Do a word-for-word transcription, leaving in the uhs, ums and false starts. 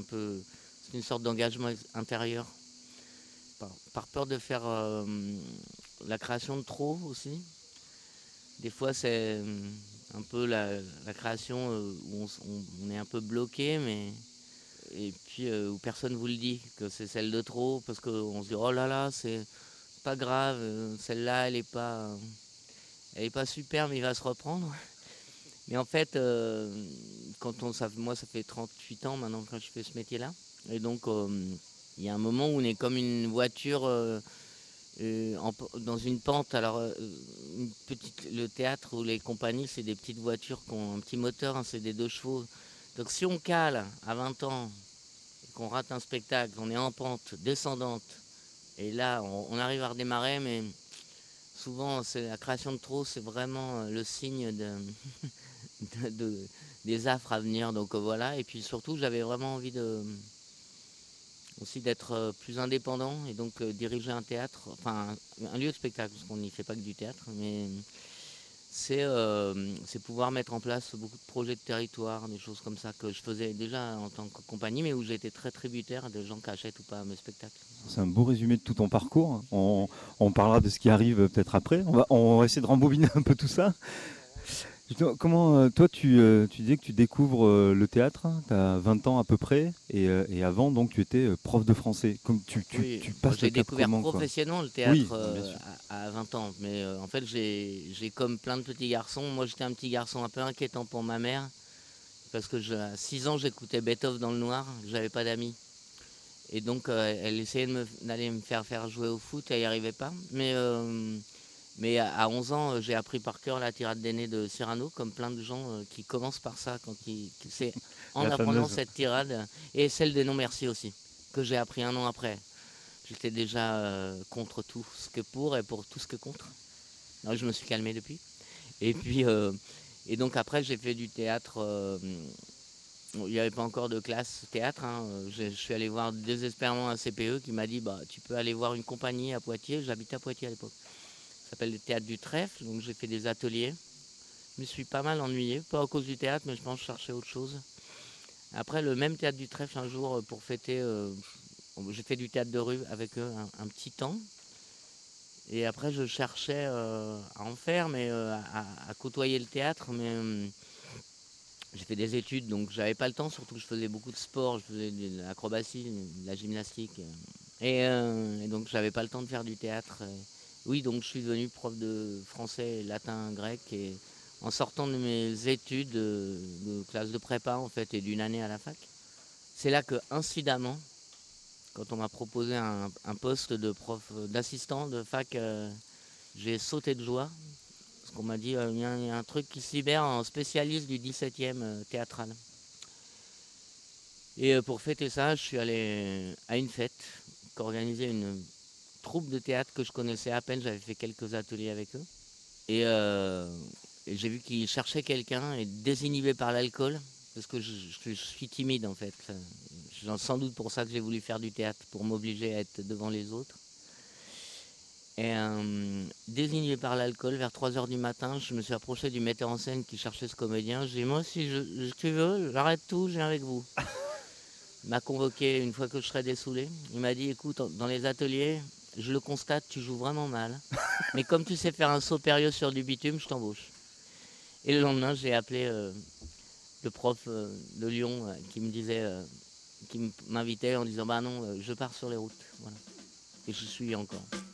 peu, c'est une sorte d'engagement intérieur. Par, par peur de faire euh, la création de trop aussi. Des fois, c'est un peu la, la création où on, on, on est un peu bloqué, mais et puis euh, où personne vous le dit que c'est celle de trop, parce qu'on se dit oh là là, c'est pas grave, celle-là elle est pas, elle est pas super, mais il va se reprendre. Mais en fait, euh, quand on, ça, moi ça fait trente-huit ans maintenant que je fais ce métier-là, et donc euh, il y a un moment où on est comme une voiture. Euh, Euh, en, dans une pente. Alors, euh, une petite, le théâtre ou les compagnies, c'est des petites voitures qui ont un petit moteur, hein, c'est des deux chevaux. Donc, si on cale à vingt ans, qu'on rate un spectacle, on est en pente descendante, et là, on, on arrive à redémarrer, mais souvent, c'est la création de trop, c'est vraiment le signe de, de, de, des affres à venir. Donc, euh, voilà. Et puis, surtout, j'avais vraiment envie de aussi d'être plus indépendant et donc euh, diriger un théâtre, enfin un, un lieu de spectacle, parce qu'on n'y fait pas que du théâtre, mais c'est euh, pouvoir mettre en place beaucoup de projets de territoire, des choses comme ça que je faisais déjà en tant que compagnie, mais où j'ai été très tributaire de gens qui achètent ou pas mes spectacles. C'est un beau résumé de tout ton parcours. On, on parlera de ce qui arrive peut-être après. On va, on va essayer de rembobiner un peu tout ça. Comment, toi, tu, tu disais que tu découvres le théâtre, tu as vingt ans à peu près, et, et avant, donc, tu étais prof de français. Comme tu, tu, Oui, tu moi passes le j'ai cap découvert comment, quoi? professionnellement le Oui, théâtre bien euh, sûr. à, à vingt ans, mais euh, en fait j'ai comme plein de petits garçons, moi j'étais un petit garçon un peu inquiétant pour ma mère, parce que je, à six ans j'écoutais Beethoven dans le noir, j'avais pas d'amis. Et donc euh, elle essayait d'aller me, me faire faire jouer au foot, elle n'y arrivait pas. Mais, euh, mais à onze ans, j'ai appris par cœur la tirade d'aîné de Cyrano, comme plein de gens euh, qui commencent par ça, quand ils, c'est en La apprenant fameuse. cette tirade, et celle des non merci aussi, que j'ai appris un an après. J'étais déjà euh, contre tout ce que pour et pour tout ce que contre. Alors, je me suis calmé depuis. Et puis, euh, et donc après, j'ai fait du théâtre. Euh, il n'y avait pas encore de classe théâtre. Hein. Je, je suis allé voir désespérément un C P E qui m'a dit bah, tu peux aller voir une compagnie à Poitiers. J'habitais à Poitiers à l'époque. Ça s'appelle le théâtre du Trèfle. Donc j'ai fait des ateliers. Je me suis pas mal ennuyé. Pas à cause du théâtre, mais je pense que je cherchais autre chose. Après, le même théâtre du Trèfle, un jour, pour fêter, euh, j'ai fait du théâtre de rue avec eux un, un petit temps. Et après, je cherchais euh, à en faire, mais euh, à, à côtoyer le théâtre. Mais euh, j'ai fait des études, donc j'avais pas le temps. Surtout que je faisais beaucoup de sport, je faisais de l'acrobatie, de la gymnastique. Et, euh, et donc, j'avais pas le temps de faire du théâtre. Et oui, donc je suis devenu prof de français, latin, grec. Et en sortant de mes études de, de classe de prépa, en fait, et d'une année à la fac, c'est là que, incidemment, quand on m'a proposé un, un poste de prof, d'assistant de fac, euh, j'ai sauté de joie. Parce qu'on m'a dit, euh, il y, y a un truc qui se libère en spécialiste du dix-septième euh, théâtral. Et euh, pour fêter ça, je suis allé à une fête qu'organisait une troupe de théâtre que je connaissais à peine. J'avais fait quelques ateliers avec eux. Et, euh, et j'ai vu qu'ils cherchaient quelqu'un et désinhibé par l'alcool. Parce que je, je, je suis timide en fait. C'est sans doute pour ça que j'ai voulu faire du théâtre, pour m'obliger à être devant les autres. Et euh, désigné par l'alcool, vers trois heures du matin, je me suis approché du metteur en scène qui cherchait ce comédien. J'ai dit, moi, si je, je, tu veux, j'arrête tout, je viens avec vous. Il m'a convoqué une fois que je serais dessoulé. Il m'a dit, écoute, dans les ateliers, je le constate, tu joues vraiment mal. Mais comme tu sais faire un saut périlleux sur du bitume, je t'embauche. Et le lendemain, j'ai appelé euh, le prof euh, de Lyon euh, qui me disait, euh, qui m'invitait en disant, bah non, euh, je pars sur les routes. Voilà. Et je suis encore.